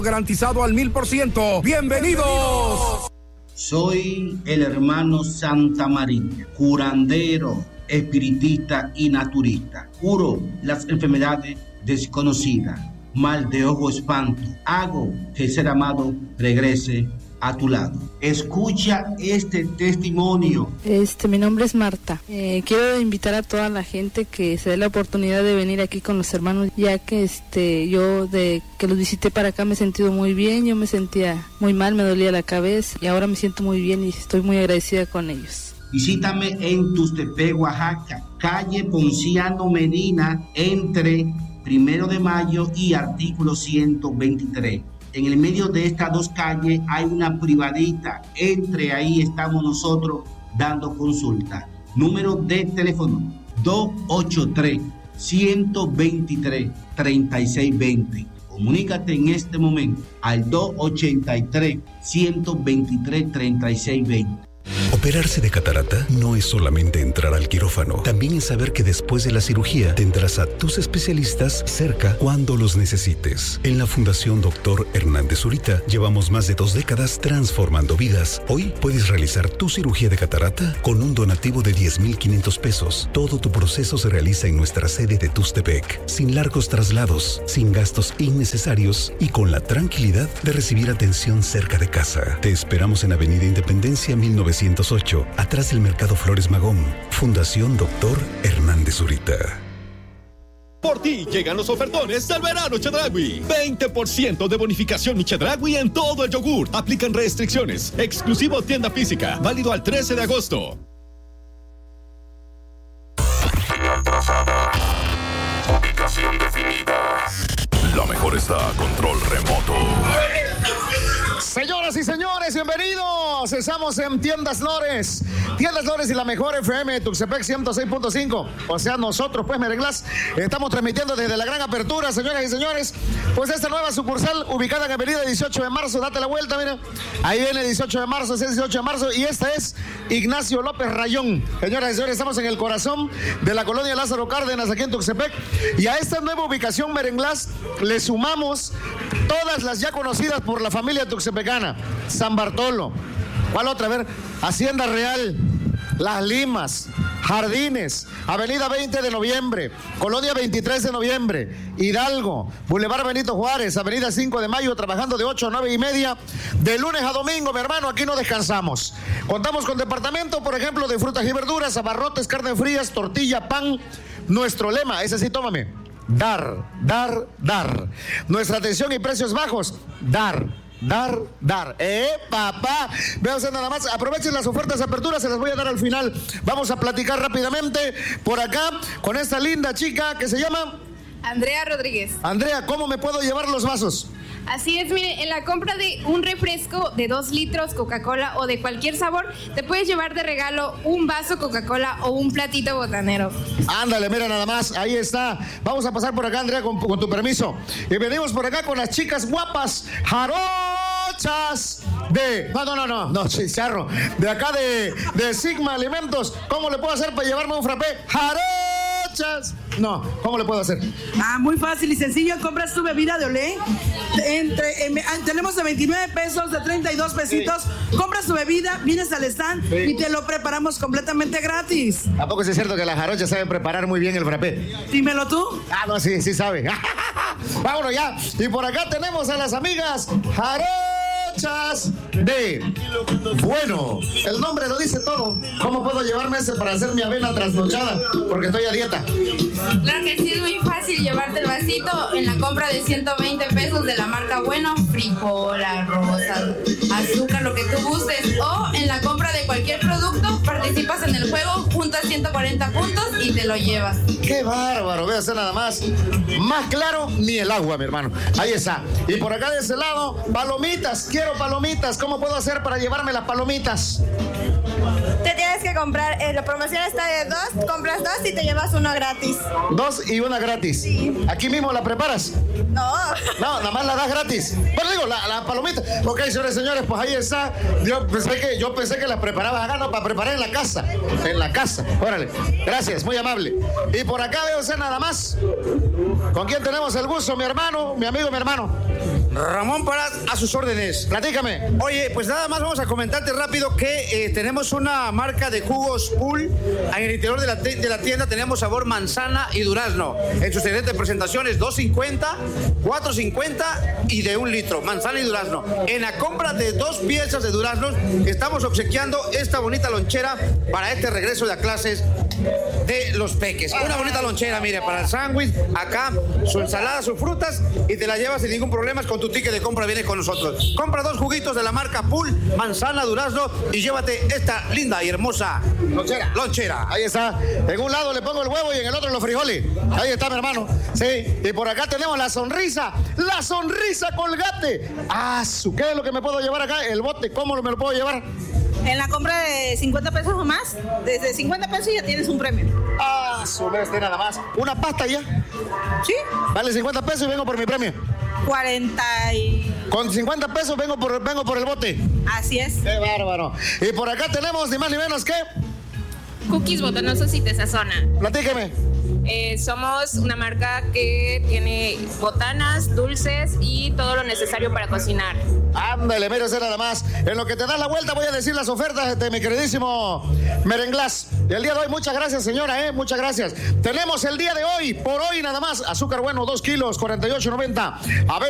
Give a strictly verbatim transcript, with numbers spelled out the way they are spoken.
Garantizado al mil por ciento. ¡Bienvenidos! Soy el hermano Santa María, curandero, espiritista y naturista. Curo las enfermedades desconocidas, mal de ojo, espanto. Hago que el ser amado regrese a tu lado. Escucha este testimonio. Este, mi nombre es Marta. Eh, quiero invitar a toda la gente que se dé la oportunidad de venir aquí con los hermanos, ya que este, yo de que los visité para acá me he sentido muy bien. Yo me sentía muy mal, me dolía la cabeza y ahora me siento muy bien y estoy muy agradecida con ellos. Visítame en Tuxtepec, Oaxaca, calle Ponciano Medina, entre Primero de Mayo y Artículo ciento veintitrés. En el medio de estas dos calles hay una privadita. Entre ahí estamos nosotros dando consulta. Número de teléfono dos ocho tres, uno dos tres, tres seis dos cero. Comunícate en este momento al dos ocho tres, uno dos tres, tres seis dos cero. Operarse de catarata no es solamente entrar al quirófano, también es saber que después de la cirugía tendrás a tus especialistas cerca cuando los necesites. En la Fundación Doctor Hernández Zurita llevamos más de dos décadas transformando vidas. Hoy puedes realizar tu cirugía de catarata con un donativo de diez mil quinientos pesos. Todo tu proceso se realiza en nuestra sede de Tuxtepec, sin largos traslados, sin gastos innecesarios y con la tranquilidad de recibir atención cerca de casa. Te esperamos en Avenida Independencia mil novecientos ocho, atrás del Mercado Flores Magón. Fundación Doctor Hernández Zurita. Por ti llegan los ofertones del verano Chedraui. veinte por ciento de bonificación mi Chedraui en todo el yogur. Aplican restricciones. Exclusivo tienda física. Válido al trece de agosto. Atrasada. Ubicación definida. La mejor está a control remoto. Señoras y señores, bienvenidos. Estamos en Tiendas Lores. Tiendas Lores y la mejor F M Tuxtepec ciento seis punto cinco. O sea, nosotros, pues, Merenglas, estamos transmitiendo desde la gran apertura, señoras y señores. Pues esta nueva sucursal ubicada en Avenida dieciocho de marzo. Date la vuelta, mira. Ahí viene dieciocho de marzo, es dieciocho de marzo. Y esta es Ignacio López Rayón. Señoras y señores, estamos en el corazón de la colonia Lázaro Cárdenas, aquí en Tuxtepec. Y a esta nueva ubicación, Merenglas, le sumamos todas las ya conocidas por la familia tuxtepecana. San Bartolo. ¿Cuál otra? A ver, Hacienda Real, Las Limas, Jardines, Avenida veinte de noviembre, Colonia veintitrés de noviembre, Hidalgo, Boulevard Benito Juárez, Avenida cinco de mayo, trabajando de ocho a nueve y media, de lunes a domingo, mi hermano, aquí no descansamos. Contamos con departamento, por ejemplo, de frutas y verduras, abarrotes, carne frías, tortilla, pan. Nuestro lema, ese sí, tómame. Dar, dar, dar. Nuestra atención y precios bajos. Dar, dar, dar. Eh, papá. Vean usted nada más. Aprovechen las ofertas de apertura, se las voy a dar al final. Vamos a platicar rápidamente por acá con esta linda chica que se llama Andrea Rodríguez. Andrea, ¿cómo me puedo llevar los vasos? Así es, mire, en la compra de un refresco de dos litros, Coca-Cola o de cualquier sabor, te puedes llevar de regalo un vaso Coca-Cola o un platito botanero. Ándale, mira nada más, ahí está. Vamos a pasar por acá, Andrea, con, con tu permiso. Y venimos por acá con las chicas guapas, jarochas de... No, no, no, no, no, chicharro. De acá de, de Sigma Alimentos. ¿Cómo le puedo hacer para llevarme un frappé? Jarochas. No, ¿cómo le puedo hacer? Ah, muy fácil y sencillo. Compras tu bebida de Olé. Entre, eh, tenemos de veintinueve pesos, de treinta y dos pesitos. Sí. Compras tu bebida, vienes al stand, sí, y te lo preparamos completamente gratis. ¿A poco es cierto que las jarochas saben preparar muy bien el frappé? Dímelo tú. Ah, no, sí, sí sabe. Vámonos ya. Y por acá tenemos a las amigas jarochas de... Bueno, el nombre lo dice todo. ¿Cómo puedo llevarme ese para hacer mi avena trasnochada? Porque estoy a dieta. Claro que sí, es muy fácil llevarte el vasito en la compra de ciento veinte pesos de la marca Bueno, frijol, arroz, azúcar, lo que tú gustes, o en la compra de cualquier producto, participas en el juego, juntas ciento cuarenta puntos y te lo llevas. ¡Qué bárbaro! Voy a hacer nada más. Más claro, ni el agua, mi hermano. Ahí está. Y por acá de ese lado, palomitas. Quiero palomitas. ¿Cómo puedo hacer para llevarme las palomitas? Te tienes que comprar, eh, la promoción está de dos, compras dos y te llevas uno gratis. Dos y una gratis. Sí. ¿Aquí mismo la preparas? No. No, nada más la das gratis. Bueno, digo, la, la palomita. Ok, señores, señores, pues ahí está. Yo pensé que, yo pensé que las preparabas acá, no, para preparar en la casa. En la casa. Órale. Gracias, muy amable. Y por acá veo usted nada más. ¿Con quién tenemos el gusto? Mi hermano, mi amigo, mi hermano. Ramón Parás, a sus órdenes. Platícame. Oye, pues nada más vamos a comentarte rápido que eh, tenemos una marca de jugos Pool. En el interior de la, de la tienda tenemos sabor manzana y durazno. En sus siguientes presentaciones, dos cincuenta, cuatro cincuenta y de un litro. Manzana y durazno. En la compra de dos piezas de duraznos, estamos obsequiando esta bonita lonchera para este regreso de a clases de los peques. Una bonita lonchera, mire, para el sándwich, acá, su ensalada, sus frutas, y te la llevas sin ningún problema. Con tu ticket de compra viene con nosotros. Compra dos juguitos de la marca Pool, manzana, durazno, y llévate esta linda y hermosa lonchera. lonchera. Ahí está. En un lado le pongo el huevo y en el otro los frijoles. Ahí está, mi hermano. Sí. Y por acá tenemos la sonrisa. La sonrisa Colgate. Ah, su, ¿qué es lo que me puedo llevar acá? El bote, ¿cómo me lo puedo llevar? En la compra de cincuenta pesos o más, desde cincuenta pesos ya tienes un premio. Ah, su este nada más. ¿Una pasta ya? Sí. Vale cincuenta pesos y vengo por mi premio. cuarenta y... Con cincuenta pesos vengo por, vengo por el bote. Así es. Qué bárbaro. Y por acá tenemos ni más ni menos que... Cookies Botanosos y te sazona. Platíqueme. Eh, somos una marca que tiene botanas, dulces y todo lo necesario para cocinar. Ándale, mira, ese nada más. En lo que te das la vuelta voy a decir las ofertas de mi queridísimo Merenglás. Y el día de hoy, muchas gracias, señora, eh, muchas gracias. Tenemos el día de hoy, por hoy nada más, azúcar bueno, dos kilos, cuarenta y ocho noventa. A ver.